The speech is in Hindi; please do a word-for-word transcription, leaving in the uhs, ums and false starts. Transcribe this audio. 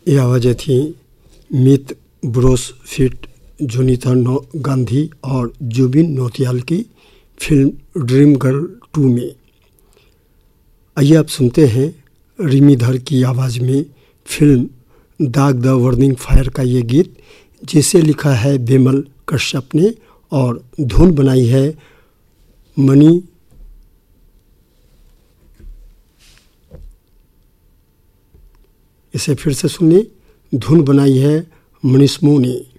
ये आवाज़ें थी मित ब्रोसफिट, जोनीता गांधी और जुबिन नौटियाल की फिल्म ड्रीम गर्ल टू में। आइए आप सुनते हैं रिमिधर की आवाज़ में फिल्म दाग द वर्निंग फायर का ये गीत, जिसे लिखा है बिमल कश्यप ने और धुन बनाई है मनी इसे फिर से सुनिए, धुन बनाई है मनीष मोनी।